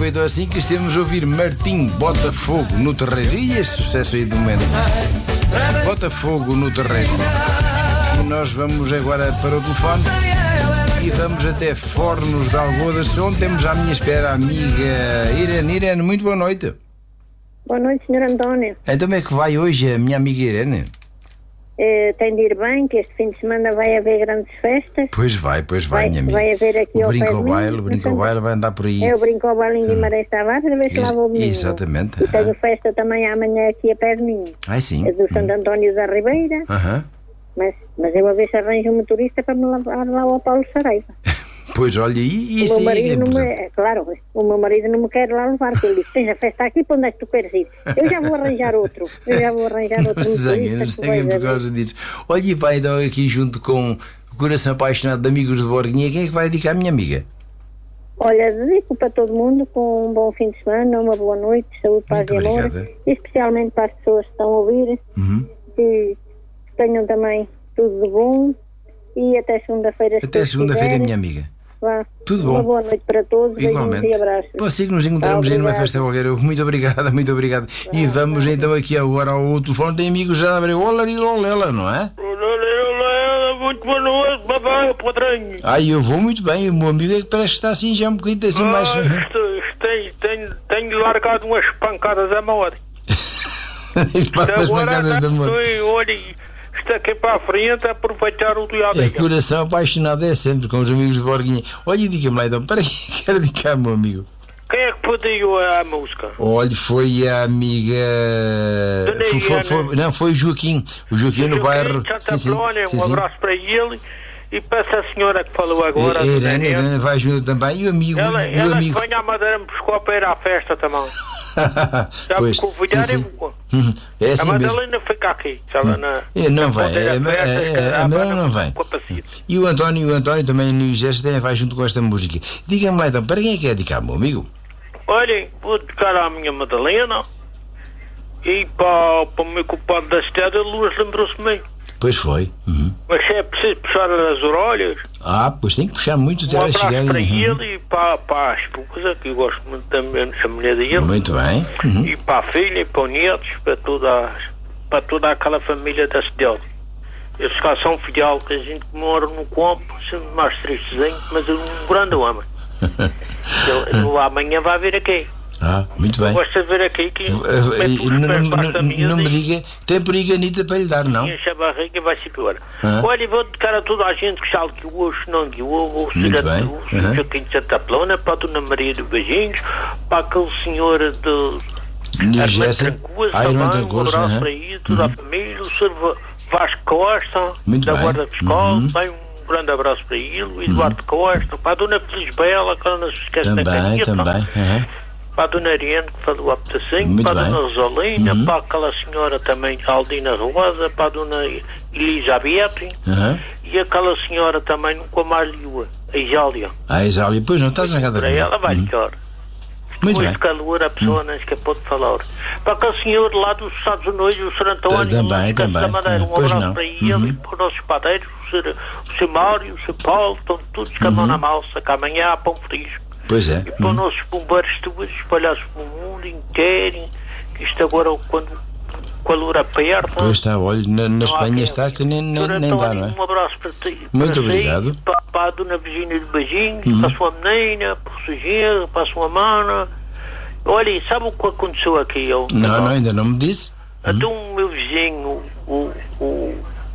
então assim que estamos a ouvir Martim Botafogo no Terreiro. E esse sucesso aí do momento? Botafogo no Terreiro. E nós vamos agora para o telefone e vamos até Fornos de Algodas, onde temos à minha espera a amiga Irene. Irene, muito boa noite. Boa noite, Sr. António. Então como é que vai hoje a minha amiga Irene? Tem de ir bem, que este fim de semana vai haver grandes festas. Pois vai, minha amiga. Vai haver aqui o ao brinco pé ao baile, o brinco ao baile vai andar por aí. É o brinco ao baile em Guimarães Tavares, a ver se lá vou domingo. Exatamente. E tenho festa também amanhã aqui a pé de mim. Ah, sim. É do Santo António da Ribeira. Mas eu vou ver se arranjo um motorista para me levar lá ao Paulo Saraiva. Pois, olha, e o meu marido claro, o meu marido não me quer lá levar, porque ele disse, tens a festa aqui, para onde é que tu queres ir? Eu já vou arranjar outro Não se zanguem por causa disso. Olha, e vai então aqui junto com o Coração Apaixonado de Amigos de Borguinha, quem é que vai dedicar a minha amiga? Olha, dedico para todo mundo com um bom fim de semana, uma boa noite, saúde, paz e amor, e especialmente para as pessoas que estão a ouvir, que tenham também tudo de bom, e até segunda-feira. Até segunda-feira, minha amiga. Vá. Tudo bom. Uma boa noite para todos. Igualmente. E abraços. Pode ser que nos encontramos aí numa festa qualquer. Muito obrigado, muito obrigado. E vamos então aqui agora ao telefone. Tem amigos já da Abreu. Olá, não é? Muito boa noite, papai, padrinho. Ai, eu vou muito bem. O meu amigo é que parece que está assim já um bocadinho assim mais. Tenho largado umas pancadas a morte. As pancadas da morte. Olha, isto aqui para a frente é aproveitar o dia a dia. Coração Apaixonado é sempre com os amigos de Borguinha. Olha, diga-me lá então, para quem quer dedicar, meu amigo? Quem é que pediu a música? Olha, foi a amiga. Foi o Joaquim. O Joaquim no bairro. Um abraço para ele e para essa senhora que falou agora. Irene vai junto também. E o amigo. Ela que vem à Madeira me buscou para ir à festa também. Já me convidaram. É assim a Madalena fica aqui. Ela não vai. A Madalena não vem. E o António também no gesto também vai junto com esta música. Diga-me lá então, para quem é que é dedicar, meu amigo? Olhem, vou dedicar à minha Madalena e para o meu culpado da cidade, a Luz lembrou-se de mim. Pois foi. Mas é preciso puxar as orelhas. Pois tem que puxar muito até a chegar. Um abraço para ele e para a esposa, que eu gosto muito também da mulher dele. Muito bem. E para a filha e para os netos, para toda aquela família da cidade. Eles cá são fidel, que a gente mora no campo, sempre mais tristezinho, mas um grande homem. Ele amanhã vai vir aqui. Muito bem. Gosto de ver aqui que não me diga, tem por aí Anitta para lhe dar, não? Enche a barriga e vai se pior. Olha, vou dedicar a toda a gente que sabe que hoje não guiou, o Joaquim de Santa Plana, para a Dona Maria de Beijinhos, para aquele senhor de Irmã Trancoso, um abraço para aí, toda a família, o Sr. Vasco Costa, da Guarda Fiscal, tem um grande abraço para ele, o Eduardo Costa, para a Dona Feliz Bela, que ela não se esquece da caneta. Para a Dona Ariane, que falou há pedacinho, para a Dona Rosalina, para aquela senhora também, Aldina Rosa, para a Dona Elizabeth, e aquela senhora também, com a Marliua, a Isália. A Isália, pois não, está zangada com ela. Ela vai melhor. Depois de calor, a pessoa nem sequer pode falar. Para aquele senhor lá dos Estados Unidos, o Sr. António, também. Um abraço para ele e para os nossos padeiros, o Sr. Mário, o Sr. Paulo, estão todos com a mão na malça, que amanhã há pão fresco. Pois é. E para os nossos bombeiros todos espalhados pelo mundo inteiro, que isto agora, quando o calor aperta. Pois está, olha, na Espanha está que nem dá, não é? Um abraço para ti. Muito obrigado. Para a Dona Virgínia de Beijinhos, para a sua menina, para o seu genro, para a sua mana. Olha, sabe o que aconteceu aqui? Não, ainda não me disse. Então o meu vizinho, o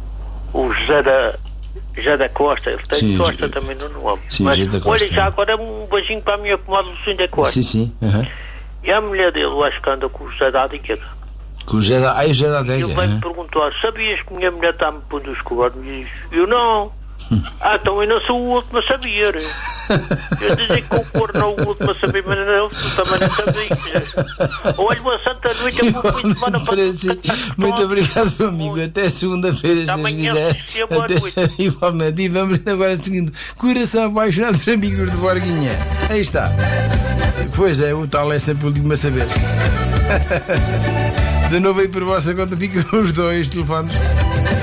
José da Costa, ele tem Costa também no nome. Mas, olha, já agora um beijinho para a minha comadre Lucinha da Costa. Sim. E a mulher dele, eu acho que anda com o José da Adega. Com o José da Adega? Ele vai me perguntar, sabias que minha mulher está-me pondo os cobardes? Eu não. Então eu não sou o último a saber. Eu dizia que o corno é o último a saber, mas não, tu também não sabias. Olha, uma santa noite, eu vou fim de semana para... Muito obrigado, amigo. Até segunda-feira, se quiser. Igualmente. E vamos agora seguindo. Coração Apaixonado dos Amigos de Borguinha. Aí está. Pois é, o tal é sempre o último a saber. De novo aí por vossa conta ficam os dois telefones.